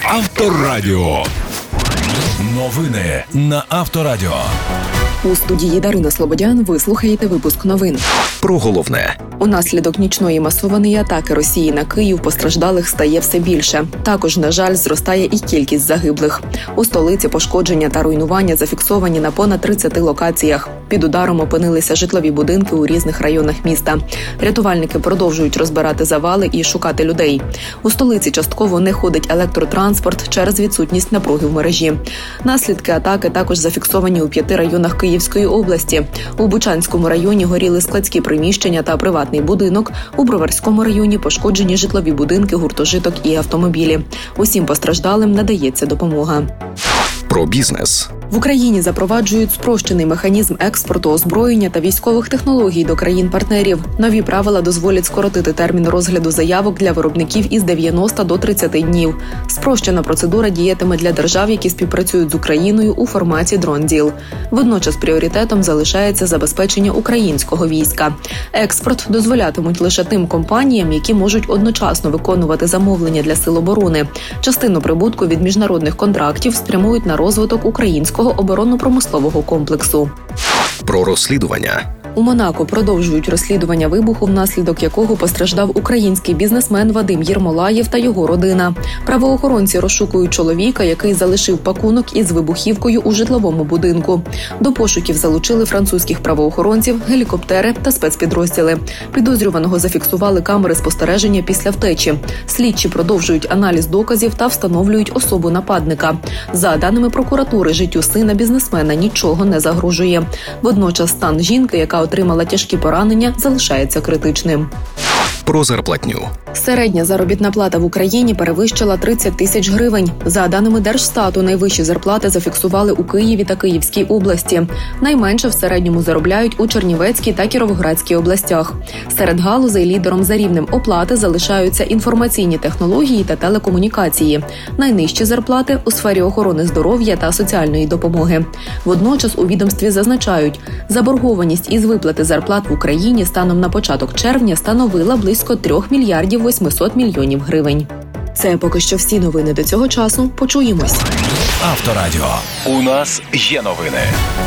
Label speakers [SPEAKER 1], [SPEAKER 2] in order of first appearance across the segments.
[SPEAKER 1] Авторадіо. Новини на Авторадіо.
[SPEAKER 2] У студії Дарина Слободян ви слухаєте випуск новин.
[SPEAKER 3] Про головне.
[SPEAKER 2] Унаслідок нічної масованої атаки Росії на Київ постраждалих стає все більше. Також, на жаль, зростає і кількість загиблих. У столиці пошкодження та руйнування зафіксовані на понад 30 локаціях. Під ударом опинилися житлові будинки у різних районах міста. Рятувальники продовжують розбирати завали і шукати людей. У столиці частково не ходить електротранспорт через відсутність напруги в мережі. Наслідки атаки також зафіксовані у 5 районах Київської області. У Бучанському районі горіли складські приміщення та приватний будинок. У Броварському районі пошкоджені житлові будинки, гуртожиток і автомобілі. Усім постраждалим надається допомога.
[SPEAKER 3] Про бізнес.
[SPEAKER 2] В Україні запроваджують спрощений механізм експорту озброєння та військових технологій до країн-партнерів. Нові правила дозволять скоротити термін розгляду заявок для виробників із 90 до 30 днів. Спрощена процедура діятиме для держав, які співпрацюють з Україною у форматі дрон-діл. Водночас пріоритетом залишається забезпечення українського війська. Експорт дозволятимуть лише тим компаніям, які можуть одночасно виконувати замовлення для сил оборони. Частину прибутку від міжнародних контрактів спрямують на розвиток українського оборонно-промислового комплексу.
[SPEAKER 3] Про розслідування.
[SPEAKER 2] У Монако продовжують розслідування вибуху, внаслідок якого постраждав український бізнесмен Вадим Єрмолаєв та його родина. Правоохоронці розшукують чоловіка, який залишив пакунок із вибухівкою у житловому будинку. До пошуків залучили французьких правоохоронців, гелікоптери та спецпідрозділи. Підозрюваного зафіксували камери спостереження після втечі. Слідчі продовжують аналіз доказів та встановлюють особу нападника. За даними прокуратури, життю сина бізнесмена нічого не загрожує. Водночас стан жінки, яка отримала тяжкі поранення, залишається критичним.
[SPEAKER 3] Про зарплатню.
[SPEAKER 2] Середня заробітна плата в Україні перевищила 30 тисяч гривень. За даними Держстату, найвищі зарплати зафіксували у Києві та Київській області. Найменше в середньому заробляють у Чернівецькій та Кіровоградській областях. Серед галузей лідером за рівнем оплати залишаються інформаційні технології та телекомунікації. Найнижчі зарплати у сфері охорони здоров'я та соціальної допомоги. Водночас у відомстві зазначають, заборгованість із виплати зарплат в Україні станом на початок червня становила близько 3 мільярдів 800 мільйонів гривень. Це поки що всі новини до цього часу. Почуємось.
[SPEAKER 1] Авторадіо. У нас є новини.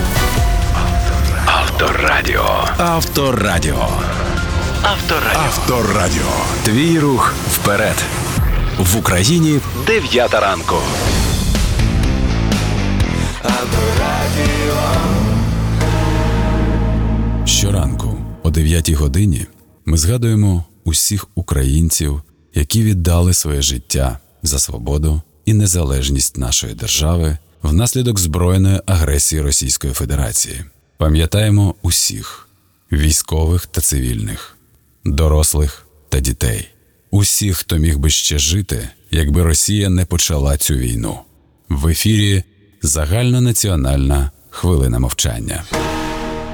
[SPEAKER 1] Авторадіо. Авторадіо. Авторадіо. Авторадіо. Твій рух вперед. В Україні 9 ранку. Авторадіо.
[SPEAKER 4] Щоранку о 9 годині ми згадуємо усіх українців, які віддали своє життя за свободу і незалежність нашої держави внаслідок збройної агресії Російської Федерації. Пам'ятаємо усіх – військових та цивільних, дорослих та дітей. Усіх, хто міг би ще жити, якби Росія не почала цю війну. В ефірі загальнонаціональна хвилина мовчання.